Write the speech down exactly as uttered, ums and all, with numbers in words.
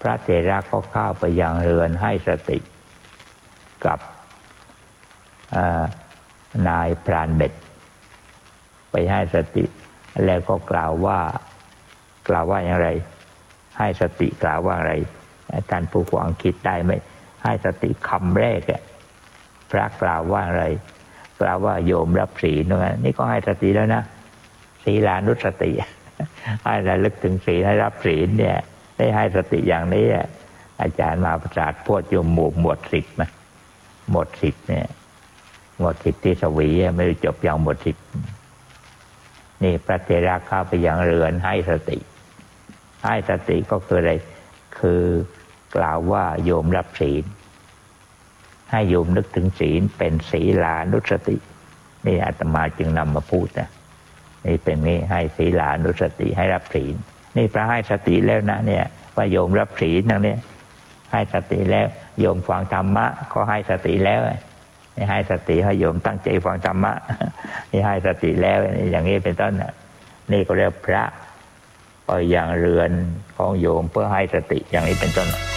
พระเถระก็เข้าไปยังเรือนให้สติกับนายพรานเบ็ดไปให้สติแล้วก็กล่าวว่ากล่าวว่าอย่างไรให้สติกล่าวว่าอะไรท่านผู้ฟังคิดได้ไหมให้สติคำแรกพระกล่าวว่าอะไรกล่าวว่าโยมรับศีลนี่ก็ให้สติแล้วนะศีลานุสติให้ระลึกถึงศีลให้รับศีลเนี่ยได้ให้สติอย่างนี้อาจารย์มหาประสาทพูดอยู่หมู่หมวดสิบนะหมวดสิบเนี่ยหมวดสิบที่สวีไม่ได้จบอย่างหมวดสิบนี่พระเถระเข้าไปยังเรือนให้สติให้สติก็คืออะไรคือกล่าวว่าโยมรับศีลให้โยมนึกถึงศีลเป็นศีลานุสตินี่อาตมาจึงนำมาพูดนะนี่เป็นนี้ให้ศีลานุสติให้รับศีลนี่พระให้สติแล้วนะเนี่ยว่าโยมรับศีลนั่นเนี่ยให้สติแล้วโยมฟังธรรมะก็ให้สติแล้วนี่ให้สติให้โยมตั้งใจฟังธรรมะนี่ให้สติแล้วอย่างนี้เป็นต้นนี่ก็เรียกพระไปยังเรือนของโยมเพื่อให้สติอย่างนี้เป็นต้น